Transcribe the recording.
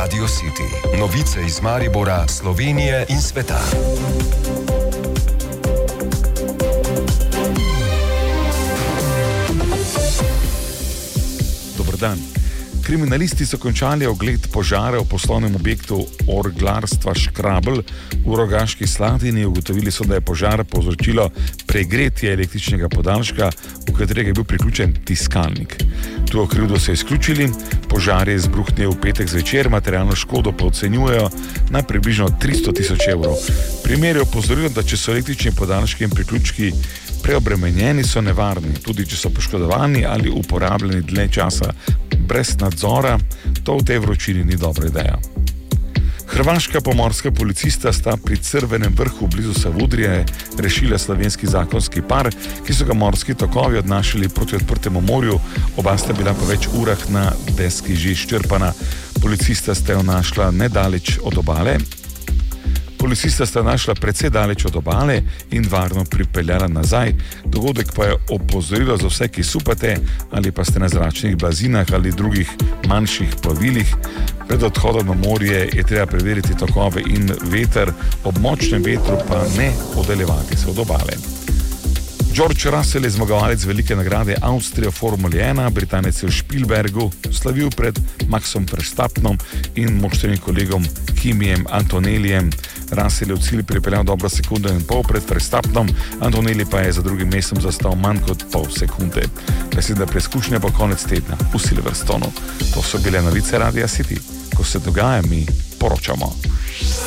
Radio City. Novice iz Maribora, Slovenije in sveta. Dober dan. Kriminalisti so končali ogled požara v poslovnem objektu orglarstva Škrabl v Rogaški Slatini. Ugotovili so, da je požar povzročilo pregretje električnega podaljška, v katerega je bil priključen tiskalnik. To krivdo so izključili, požar je izbruhnil v petek zvečer, materialno škodo pa ocenjujejo na približno 300.000 evrov. Primer je opozoril, da če so električni podaljški in priključki preobremenjeni, so nevarni, tudi če so poškodovani ali uporabljeni dlje časa brez nadzora, to v tej vročini ni dobra ideja. Hrvaška pomorska policista sta pri Crvenem vrhu blizu Savudrije rešila slovenski zakonski par, ki so ga morski tokovi odnašali proti odprtemu morju, oba sta bila po več urah na deski že izčrpana. Policista sta jo našla nedaleč od obale. Policista sta našla precej daleč od obale in varno pripeljala nazaj. Dogodek pa je opozorilo za vse, ki supate ali pa ste na zračnih blazinah ali drugih manjših plovilih. Pred odhodom na morje je treba preveriti tokove in veter, ob močnem vetru pa ne oddaljevati se od obale. George Russell je zmagovalec velike nagrade Avstrije v Formuli 1, Britanec je v Spielbergu slavil pred Maxom Verstappenom in moštvenim kolegom Kimijem Antonellijem. Russell je v cilj pripeljal dobro sekundo in pol pred Verstappenom, Antonelli pa je za drugim mestom zastal manj kot pol sekunde. Naslednja preizkušnja bo konec tedna v Silverstonu. To so bile novice Radia City. Ko se dogaja, mi poročamo.